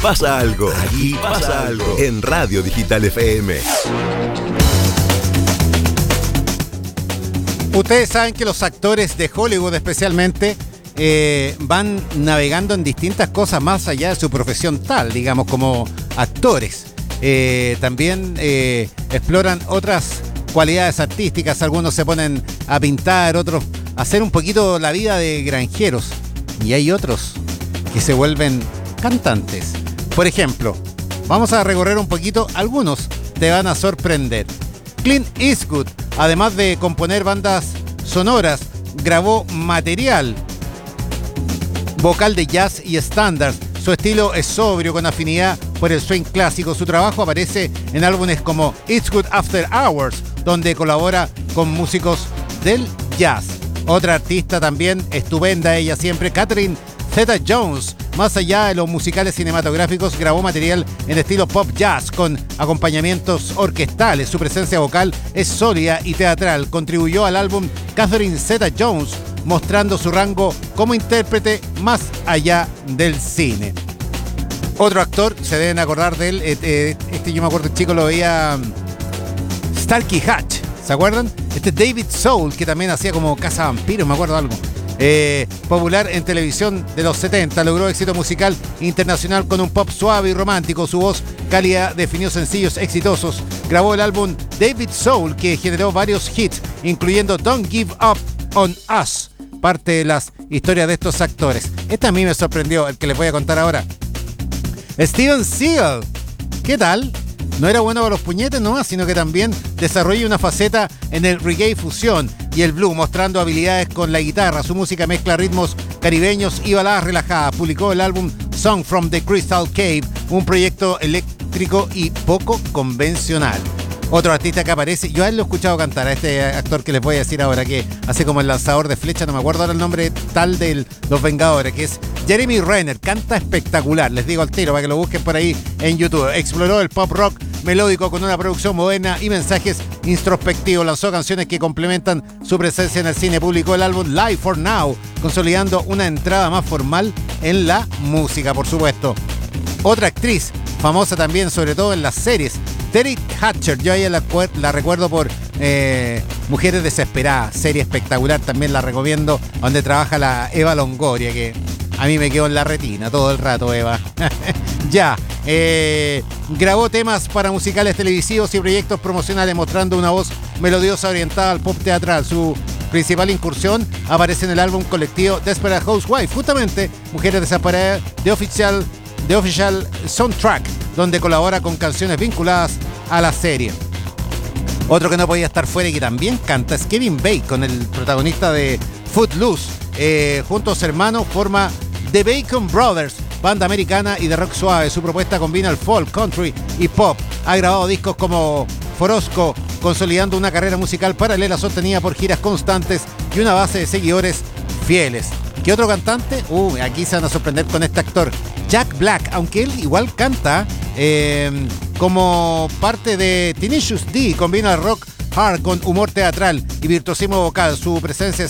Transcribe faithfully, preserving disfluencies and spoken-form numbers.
pasa algo. Aquí pasa algo. En Radio Digital F M. Ustedes saben que los actores de Hollywood especialmente eh, van navegando en distintas cosas más allá de su profesión tal, digamos, como actores. Eh, también eh, exploran otras cualidades artísticas. Algunos se ponen a pintar, otros a hacer un poquito la vida de granjeros. Y hay otros que se vuelven cantantes. Por ejemplo, vamos a recorrer un poquito, algunos te van a sorprender. Clint Eastwood, además de componer bandas sonoras, grabó material vocal de jazz y standards. Su estilo es sobrio, con afinidad por el swing clásico. Su trabajo aparece en álbumes como Eastwood After Hours, donde colabora con músicos del jazz. Otra artista también estupenda, ella siempre, Catherine Zeta-Jones. Más allá de los musicales cinematográficos, grabó material en estilo pop jazz con acompañamientos orquestales. Su presencia vocal es sólida y teatral. Contribuyó al álbum Catherine Zeta-Jones, mostrando su rango como intérprete más allá del cine. Otro actor, se deben acordar de él, este yo me acuerdo, el chico lo veía, Starkey Hatch, ¿se acuerdan? Este David Soul, que también hacía como cazavampiros, me acuerdo algo. Eh, popular en televisión de los setenta, logró éxito musical internacional con un pop suave y romántico. Su voz cálida definió sencillos exitosos. Grabó el álbum David Soul, que generó varios hits, incluyendo Don't Give Up on Us, parte de las historias de estos actores. Esta a mí me sorprendió, el que les voy a contar ahora. Steven Seagal, ¿qué tal? No era bueno para los puñetes nomás, sino que también desarrolla una faceta en el reggae fusión y el blues, mostrando habilidades con la guitarra. Su música mezcla ritmos caribeños y baladas relajadas. Publicó el álbum Song from the Crystal Cave, un proyecto eléctrico y poco convencional. Otro artista que aparece, yo a él lo he escuchado cantar, a este actor que les voy a decir ahora, que hace como el lanzador de flecha, no me acuerdo ahora el nombre tal de Los Vengadores, que es Jeremy Renner. Canta espectacular, les digo al tiro para que lo busquen por ahí en YouTube. Exploró el pop rock melódico con una producción moderna y mensajes introspectivos. Lanzó canciones que complementan su presencia en el cine. Publicó el álbum Live for Now, consolidando una entrada más formal en la música, por supuesto. Otra actriz, famosa también, sobre todo en las series, Terry Hatcher. Yo a ella la, la recuerdo por eh, Mujeres Desesperadas, serie espectacular, también la recomiendo, donde trabaja la Eva Longoria, que a mí me quedó en la retina todo el rato, Eva. Ya, eh, grabó temas para musicales televisivos y proyectos promocionales, mostrando una voz melodiosa orientada al pop teatral. Su principal incursión aparece en el álbum colectivo Desperate Housewife, justamente Mujeres Desesperadas, de Official, de Official Soundtrack, donde colabora con canciones vinculadas a la serie. Otro que no podía estar fuera y que también canta es Kevin Bacon, el protagonista de Footloose. Eh, junto a su hermano forma The Bacon Brothers, banda americana y de rock suave. Su propuesta combina el folk, country y pop. Ha grabado discos como Forosco, consolidando una carrera musical paralela sostenida por giras constantes y una base de seguidores fieles. ¿Qué otro cantante? Uh, aquí se van a sorprender con este actor, Jack Black, aunque él igual canta eh, como parte de Tenacious D. Combina rock hard con humor teatral y virtuosismo vocal. Su presencia